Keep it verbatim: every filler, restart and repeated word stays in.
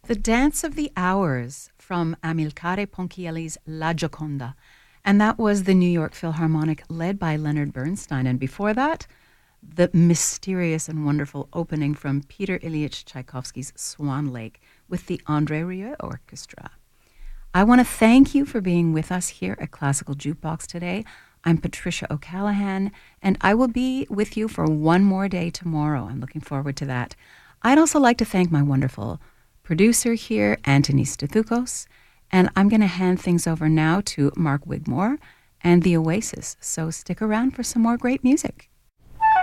The Dance of the Hours from Amilcare Ponchielli's La Gioconda. And that was the New York Philharmonic led by Leonard Bernstein. And before that, the mysterious and wonderful opening from Peter Ilyich Tchaikovsky's Swan Lake with the André Rieu Orchestra. I want to thank you for being with us here at Classical Jukebox today. I'm Patricia O'Callaghan, and I will be with you for one more day tomorrow. I'm looking forward to that. I'd also like to thank my wonderful producer here, Anthony Stathukos, and I'm going to hand things over now to Mark Wigmore and the Oasis. So stick around for some more great music.